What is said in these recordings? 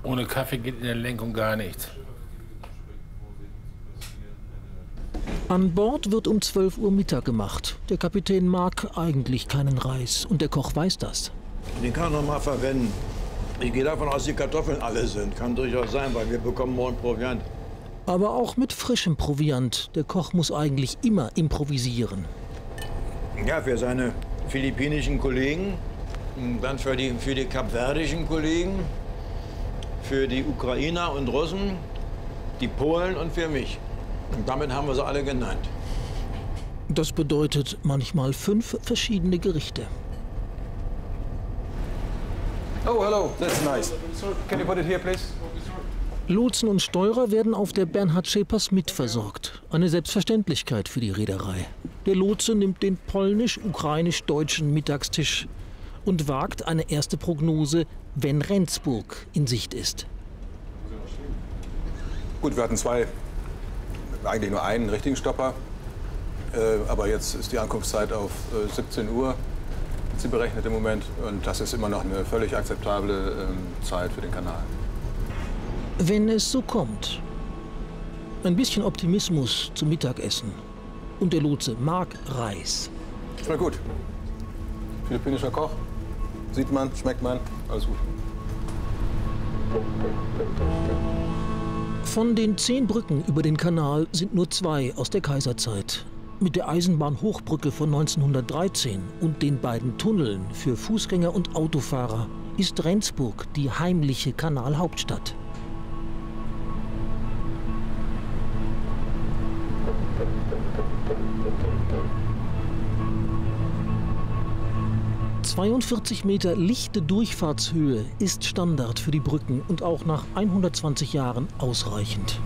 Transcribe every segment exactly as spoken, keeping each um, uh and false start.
Ohne Kaffee geht in der Lenkung gar nichts. An Bord wird um zwölf Uhr Mittag gemacht. Der Kapitän mag eigentlich keinen Reis und der Koch weiß das. Den kann man noch mal verwenden. Ich gehe davon aus, dass die Kartoffeln alle sind. Kann durchaus sein, weil wir bekommen morgen Proviant. Aber auch mit frischem Proviant. Der Koch muss eigentlich immer improvisieren. Ja, für seine philippinischen Kollegen, dann für die, für die kapverdischen Kollegen, für die Ukrainer und Russen, die Polen und für mich. Und damit haben wir sie alle genannt. Das bedeutet manchmal fünf verschiedene Gerichte. Oh, hello. That's nice. Can you put it here, please? Lotsen und Steurer werden auf der Bernhard Schepers mitversorgt. Eine Selbstverständlichkeit für die Reederei. Der Lotse nimmt den polnisch-ukrainisch-deutschen Mittagstisch und wagt eine erste Prognose, wenn Rendsburg in Sicht ist. Gut, wir hatten zwei, eigentlich nur einen richtigen Stopper. Äh, aber jetzt ist die Ankunftszeit auf äh, siebzehn Uhr. Sie berechnet im Moment. Und das ist immer noch eine völlig akzeptable äh, Zeit für den Kanal. Wenn es so kommt. Ein bisschen Optimismus zum Mittagessen. Und der Lotse mag Reis. Schmeckt gut. Philippinischer Koch. Sieht man, schmeckt man, alles gut. Von den zehn Brücken über den Kanal sind nur zwei aus der Kaiserzeit. Mit der Eisenbahnhochbrücke von neunzehnhundertdreizehn und den beiden Tunneln für Fußgänger und Autofahrer ist Rendsburg die heimliche Kanalhauptstadt. zweiundvierzig Meter lichte Durchfahrtshöhe ist Standard für die Brücken und auch nach hundertzwanzig Jahren ausreichend.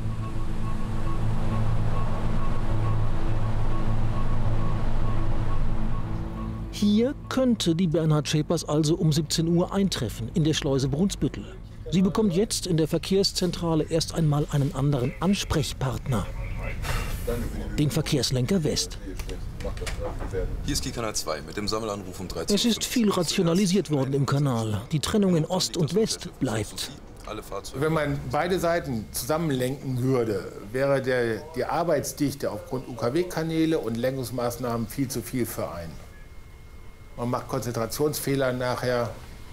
Hier könnte die Bernhard Schepers also um siebzehn Uhr eintreffen in der Schleuse Brunsbüttel. Sie bekommt jetzt in der Verkehrszentrale erst einmal einen anderen Ansprechpartner, den Verkehrslenker West. Hier ist Kiel-Kanal zwei mit dem Sammelanruf um dreizehn Uhr. Es ist viel rationalisiert worden im Kanal. Die Trennung in Ost und West bleibt. Wenn man beide Seiten zusammenlenken würde, wäre der, die Arbeitsdichte aufgrund U K W-Kanäle und Lenkungsmaßnahmen viel zu viel für einen. Man macht Konzentrationsfehler nachher.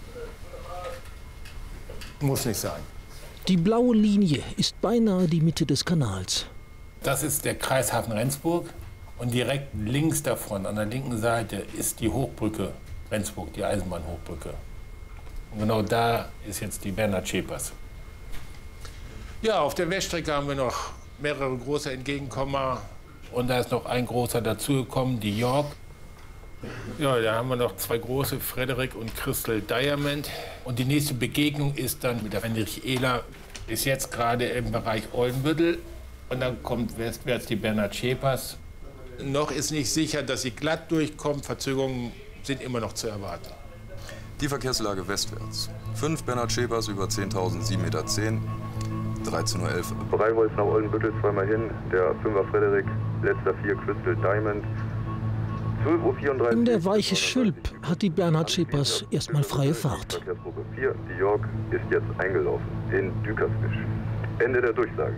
Muss nicht sein. Die blaue Linie ist beinahe die Mitte des Kanals. Das ist der Kreishafen Rendsburg. Und direkt links davon, an der linken Seite, ist die Hochbrücke Rendsburg, die Eisenbahnhochbrücke. Und genau da ist jetzt die Bernhard Schepers. Ja, auf der Weststrecke haben wir noch mehrere große Entgegenkommer. Und da ist noch ein großer dazugekommen, die York. Ja, da haben wir noch zwei große, Frederick und Crystal Diamond. Und die nächste Begegnung ist dann mit der Heinrich Ehler, ist jetzt gerade im Bereich Oldenbüttel. Und dann kommt westwärts die Bernhard Schepers. Noch ist nicht sicher, dass sie glatt durchkommt. Verzögerungen sind immer noch zu erwarten. Die Verkehrslage westwärts. fünf Bernhard Schepers über zehntausend, sieben Meter zehn, dreizehn Uhr elf. Rheinholz nach Oldenbüttel zweimal hin, der Fünfer Frederik, letzter vier Crystal Diamond. zwölf Uhr vierunddreißig. In der Weiche Schülp hat die Bernhard Schepers erstmal freie Fahrt. Verkehrsgruppe vier, die York, ist jetzt eingelaufen in Dükersfisch. Ende der Durchsage.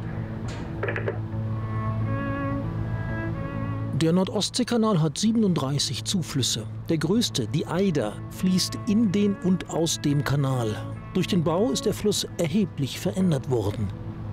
Der Nordostseekanal hat siebenunddreißig Zuflüsse. Der größte, die Eider, fließt in den und aus dem Kanal. Durch den Bau ist der Fluss erheblich verändert worden.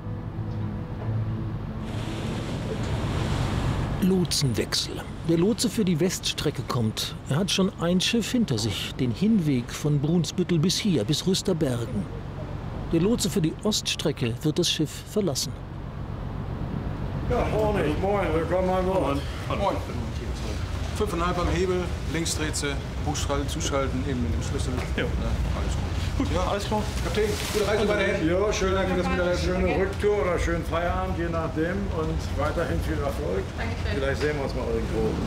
Lotsenwechsel. Der Lotse für die Weststrecke kommt. Er hat schon ein Schiff hinter sich, den Hinweg von Brunsbüttel bis hier, bis Rüsterbergen. Der Lotse für die Oststrecke wird das Schiff verlassen. Ja, Hornig, moin, willkommen an Bord. Moin. Fünfeinhalb am Hebel, links dreht sie, hochschalten, zuschalten, eben mit dem Schlüssel. Ja. Na, alles gut. Gut, ja, alles klar. Kapitän, gute Reise weiterhin. Ja, schönen Dank, dass wieder eine schöne Rücktour oder schönen Feierabend, je nachdem. Und weiterhin viel Erfolg. Vielleicht sehen wir uns mal irgendwo.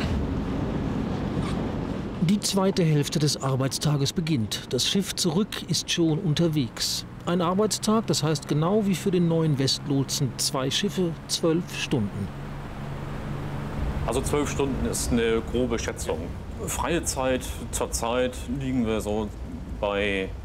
Die zweite Hälfte des Arbeitstages beginnt. Das Schiff zurück ist schon unterwegs. Ein Arbeitstag, das heißt genau wie für den neuen Westlotsen, zwei Schiffe, zwölf Stunden. Also zwölf Stunden ist eine grobe Schätzung. Freie Zeit, zurzeit liegen wir so bei